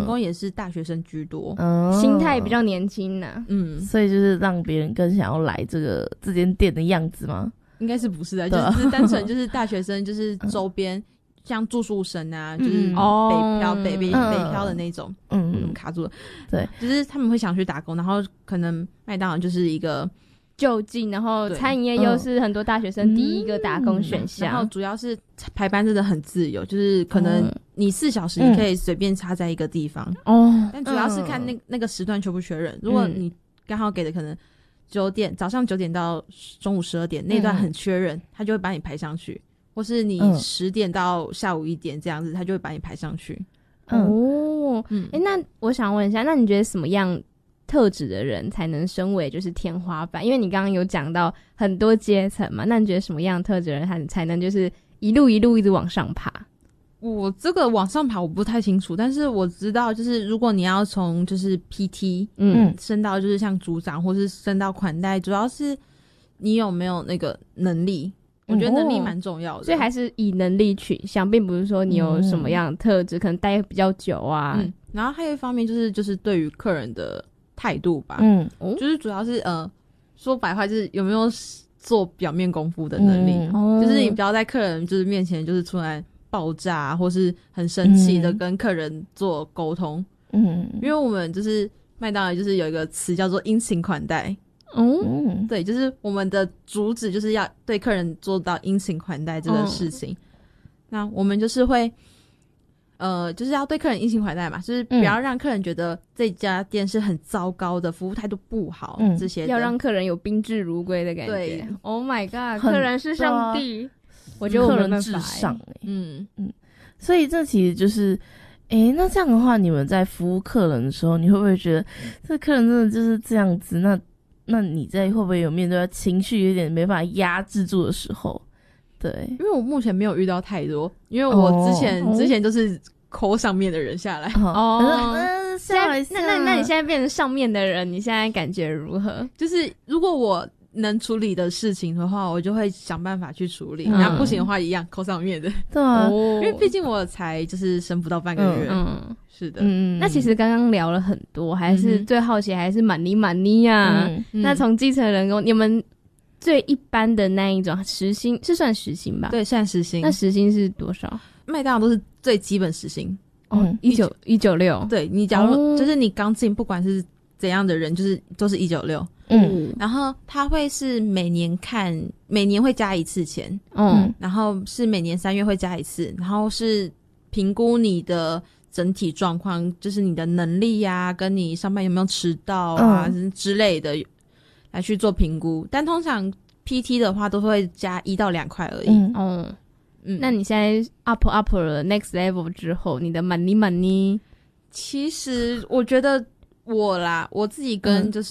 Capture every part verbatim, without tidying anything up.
员工也是大学生居多， 嗯， 心态比较年轻呐、啊。 嗯， 所以就是让别人更想要来这个这间店的样子吗？ 应该是不是的，就是单纯就是大学生，就是周边。像住宿生啊，就是北漂、嗯、北北、嗯、北漂的那种，嗯，嗯卡住了， 对， 就是他们会想去打工，然后可能麦当劳就是一个就近，然后餐饮业又是很多大学生第一个打工选项、嗯， 然后主要是排班真的很自由，就是可能你四小时你可以随便插在一个地方哦、嗯，但主要是看那那个时段缺不缺人，如果你刚好给的可能九点早上九点到中午十二点那段很缺人，他就会把你排上去。或是你十点到下午一点这样子，他就会把你排上去。 嗯、哦，嗯，哎、欸，那我想问一下，那你觉得什么样特质的人才能升为就是天花板？因为你刚刚有讲到很多阶层嘛，那你觉得什么样特质的人才才能就是一路一路一直往上爬？ 我这个往上爬我不太清楚，但是我知道就是如果你要从就是 P T 嗯升到就是像组长或是升到款待，主要是你有没有那个能力。我觉得能力蛮重要的、哦， 所以还是以能力取向，并不是说你有什么样的特质、嗯，可能待比较久啊。 嗯，然后还有一方面就是就是对于客人的态度吧，嗯，就是主要是呃说白话就是有没有做表面功夫的能力，嗯、就是你不要在客人就是面前就是突然爆炸，或是很生气的跟客人做沟通，嗯，因为我们就是麦当劳就是有一个词叫做殷勤款待。嗯，对，就是我们的主旨就是要对客人做到殷勤款待这个事情、嗯、那我们就是会呃就是要对客人殷勤款待嘛，就是不要让客人觉得这家店是很糟糕的，服务态度不好、嗯、这些的， 要让客人有宾至如归的感觉。对 Oh my god， 客人是上帝、啊、我觉得我们至上、欸、嗯嗯，所以这其实就是诶、欸，那这样的话你们在服务客人的时候，你会不会觉得这客人真的就是这样子，那那你在会不会有面对情绪有点没办法压制住的时候？对， 因为我目前没有遇到太多，因为我之前、哦、之前都是扣上面的人下来哦。嗯，下来那那那你现在变成上面的人，你现在感觉如何？ 就是如果我能处理的事情的话，我就会想办法去处理，嗯、然后不行的话一样扣上面的。 对啊， 因为毕竟我才就是升不到半个月。嗯。嗯是的， 嗯，那其实刚刚聊了很多，还是最好奇还是满尼满尼啊。嗯、那从基层人工，你们最一般的那一种时薪是算时薪吧？ 对，算时薪。 那时薪是多少？ 麦当劳都是最基本时薪哦，一九一九六。 对，你假如、哦、就是你刚进，不管是怎样的人，就是都是一九六。嗯，然后他会是每年看，每年会加一次钱。嗯，然后是每年三月会加一次，然后是评估你的整体状况，就是你的能力呀、啊，跟你上班有没有迟到啊、嗯、之类的，来去做评估。但通常 P T 的话都会加一到两块而已。嗯嗯嗯。那你现在 up up 了 next level 之后，你的 money money， 其实我觉得我啦，我自己跟就是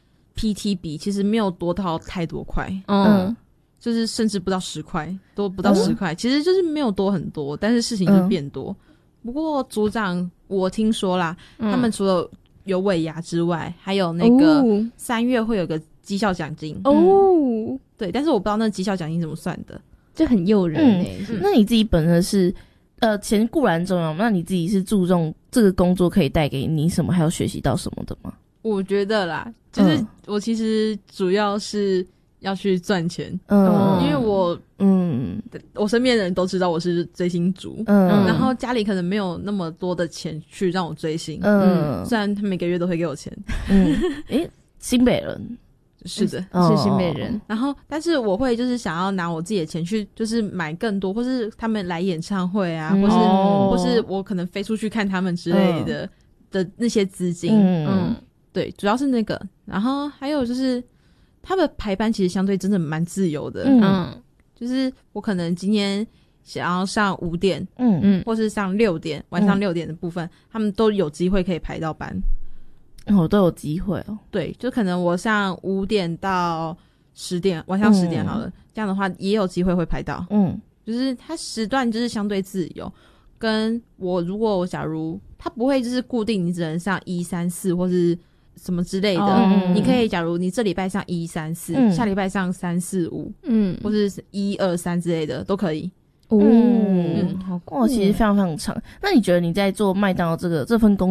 P T 比，嗯、其实没有多到太多块。嗯。就是甚至不到十块，都不到十块、嗯，其实就是没有多很多，但是事情就变多。嗯不过组长我听说啦、嗯、他们除了有尾牙之外，还有那个三月会有个绩效奖金哦、嗯，对，但是我不知道那绩效奖金怎么算的， 这很诱人欸、 嗯、那你自己本身是呃钱固然重要，那你自己是注重这个工作可以带给你什么，还有学习到什么的吗？ 我觉得啦，就是我其实主要是要去赚钱，嗯，因为我，嗯，我身边的人都知道我是追星族，嗯，然后家里可能没有那么多的钱去让我追星，嗯，虽然他每个月都会给我钱， 嗯，诶，新北人， 是的， 是新北人， 然后，但是我会就是想要拿我自己的钱去，就是买更多，或是他们来演唱会啊，或是、哦、或是我可能飞出去看他们之类的、嗯、的那些资金，嗯，嗯对，主要是那个，然后还有就是。他的排班其实相对真的蛮自由的，嗯，就是我可能今天想要上五点，嗯嗯，或是上六点，晚上六点的部分、嗯，他们都有机会可以排到班， 哦，都有机会哦。 对，就可能我上五点到十点，晚上十点好了、嗯，这样的话也有机会会排到，嗯，就是它时段就是相对自由。跟我如果我假如它不会就是固定，你只能上一三四或是。什么之类的、哦、你可以假如你这礼拜上一三四、嗯、下礼拜上三四五嗯，或是一二三之类的都可以哦。 嗯，好酷，其实非常非常长。那你觉得你在做麦当劳这个这份工